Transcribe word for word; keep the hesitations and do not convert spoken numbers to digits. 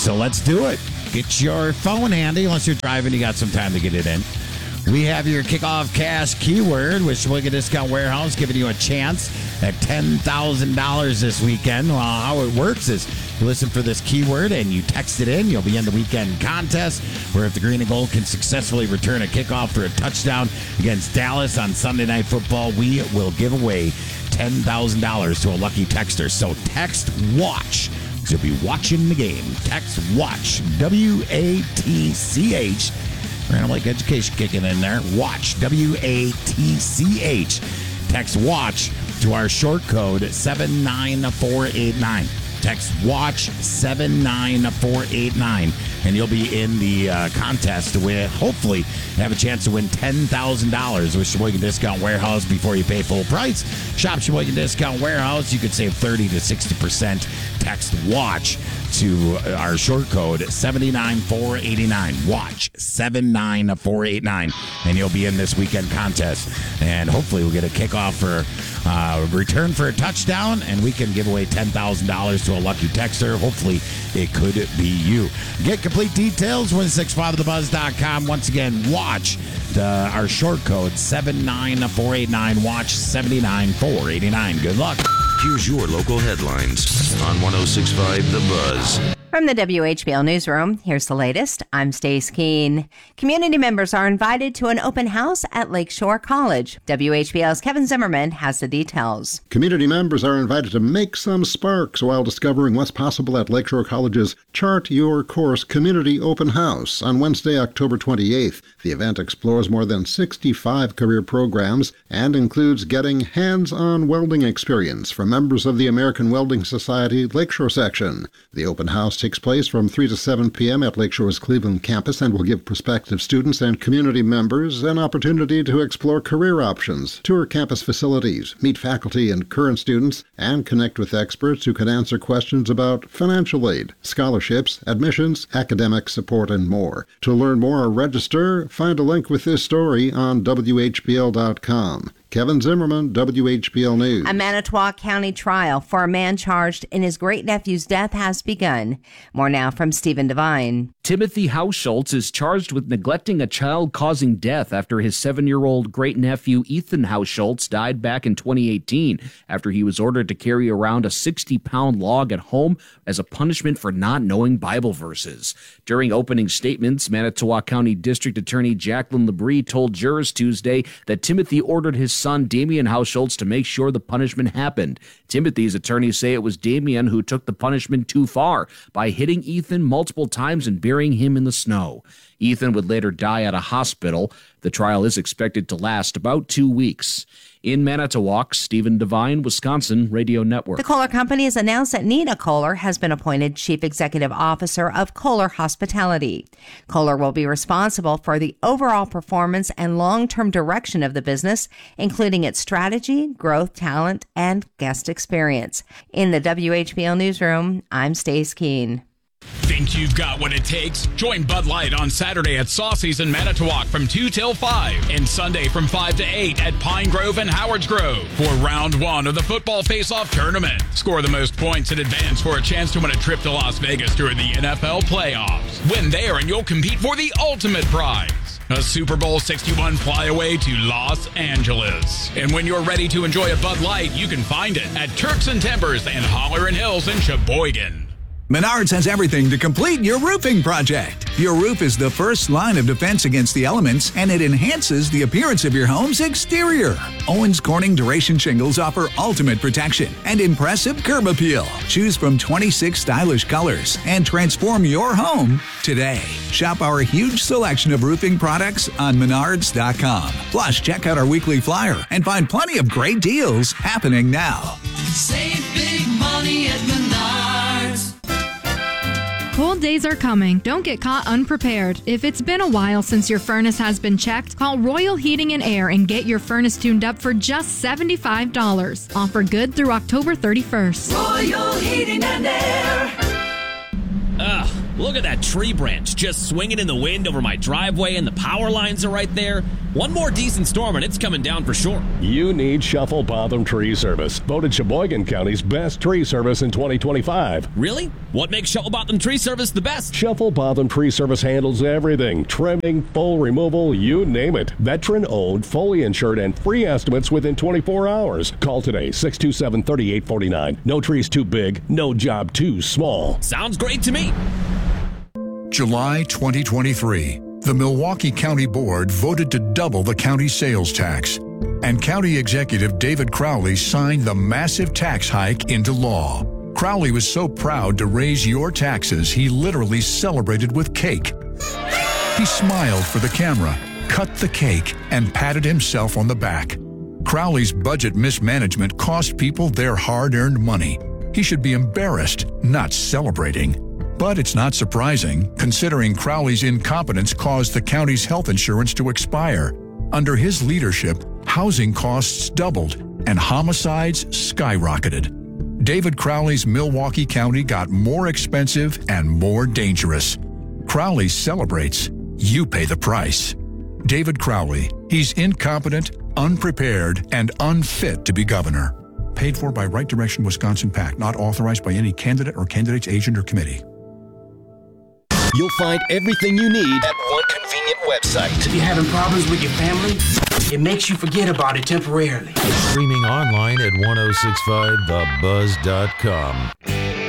So let's do it. Get your phone handy. Unless you're driving, you got some time to get it in. We have your kickoff cash keyword with Sheboygan Discount Warehouse giving you a chance at ten thousand dollars this weekend. Well, how it works is you listen for this keyword and you text it in. You'll be in the weekend contest where if the Green and Gold can successfully return a kickoff for a touchdown against Dallas on Sunday Night Football, we will give away ten thousand dollars to a lucky texter. So text WATCH. So you'll be watching the game. Text WATCH. W A T C H. Random Lake Education kicking in there. WATCH. W A T C H. Text WATCH to our short code seven nine four eight nine. Text WATCH seven nine four eight nine. And you'll be in the uh, contest with, hopefully, have a chance to win ten thousand dollars with Sheboygan Discount Warehouse before you pay full price. Shop Sheboygan Discount Warehouse. You could save thirty to sixty percent. Text WATCH to our short code seven nine four eight nine. WATCH seven nine four eight nine. And you'll be in this weekend contest. And hopefully we'll get a kickoff for uh, return for a touchdown, and we can give away ten thousand dollars to a lucky texter. Hopefully it could be you. Get complete details, one six five the buzz dot com. Once again, WATCH the, our short code seven nine four eight nine. WATCH seven nine four eight nine. Good luck. Here's your local headlines on one oh six point five The Buzz. From the W H B L Newsroom, here's the latest. I'm Stace Keene. Community members are invited to an open house at Lakeshore College. W H B L's Kevin Zimmerman has the details. Community members are invited to make some sparks while discovering what's possible at Lakeshore College's Chart Your Course Community Open House on Wednesday, October twenty-eighth. The event explores more than sixty-five career programs and includes getting hands-on welding experience from members of the American Welding Society Lakeshore section. The open house takes place from three to seven p.m. at Lakeshore's Cleveland campus and will give prospective students and community members an opportunity to explore career options, tour campus facilities, meet faculty and current students, and connect with experts who can answer questions about financial aid, scholarships, admissions, academic support, and more. To learn more or register, find a link with this story on W H B L dot com. Kevin Zimmerman, W H B L News. A Manitowoc County trial for a man charged in his great-nephew's death has begun. More now from Stephen Devine. Timothy Hausschultz is charged with neglecting a child causing death after his seven-year-old great-nephew Ethan Hausschultz died back in twenty eighteen after he was ordered to carry around a sixty-pound log at home as a punishment for not knowing Bible verses. During opening statements, Manitowoc County District Attorney Jacqueline Labrie told jurors Tuesday that Timothy ordered his son Damian Hausschultz to make sure the punishment happened. Timothy's attorneys say it was Damian who took the punishment too far by hitting Ethan multiple times and burying him in the snow. Ethan would later die at a hospital. The trial is expected to last about two weeks. In Manitowoc, Stephen Devine, Wisconsin Radio Network. The Kohler Company has announced that Nina Kohler has been appointed Chief Executive Officer of Kohler Hospitality. Kohler will be responsible for the overall performance and long-term direction of the business, including its strategy, growth, talent, and guest experience. In the W H B L Newsroom, I'm Stace Keene. Think you've got what it takes? Join Bud Light on Saturday at Saucy's in Manitowoc from two till five and Sunday from five to eight at Pine Grove and Howards Grove for round one of the football face-off tournament. Score the most points in advance for a chance to win a trip to Las Vegas during the N F L playoffs. Win there and you'll compete for the ultimate prize, a Super Bowl sixty-one flyaway to Los Angeles. And when you're ready to enjoy a Bud Light, you can find it at Turks and Timbers and Holler and Hills in Sheboygan. Menards has everything to complete your roofing project. Your roof is the first line of defense against the elements, and it enhances the appearance of your home's exterior. Owens Corning Duration Shingles offer ultimate protection and impressive curb appeal. Choose from twenty-six stylish colors and transform your home today. Shop our huge selection of roofing products on menards dot com. Plus, check out our weekly flyer and find plenty of great deals happening now. Save big money at Menards. Cold days are coming. Don't get caught unprepared. If it's been a while since your furnace has been checked, call Royal Heating and Air and get your furnace tuned up for just seventy-five dollars. Offer good through October thirty-first. Royal Heating and Air. Ugh, look Look at that tree branch just swinging in the wind over my driveway, and the power lines are right there. One more decent storm and it's coming down for sure. You need Shuffle Botham Tree Service. Voted Sheboygan County's best tree service in twenty twenty-five. Really? What makes Shuffle Botham Tree Service the best? Shuffle Botham Tree Service handles everything. Trimming, full removal, you name it. Veteran-owned, fully insured, and free estimates within twenty-four hours. Call today, six two seven, three eight four nine. No tree's too big, no job too small. Sounds great to me. July twenty twenty-three. The Milwaukee County Board voted to double the county sales tax, and County Executive David Crowley signed the massive tax hike into law. Crowley was so proud to raise your taxes, he literally celebrated with cake. He smiled for the camera, cut the cake, and patted himself on the back. Crowley's budget mismanagement cost people their hard-earned money. He should be embarrassed, not celebrating. But it's not surprising, considering Crowley's incompetence caused the county's health insurance to expire. Under his leadership, housing costs doubled and homicides skyrocketed. David Crowley's Milwaukee County got more expensive and more dangerous. Crowley celebrates. You pay the price. David Crowley. He's incompetent, unprepared, and unfit to be governor. Paid for by Right Direction Wisconsin PAC, not authorized by any candidate or candidate's agent or committee. You'll find everything you need at one convenient website. If you're having problems with your family, it makes you forget about it temporarily. Streaming online at ten sixty-five the buzz dot com.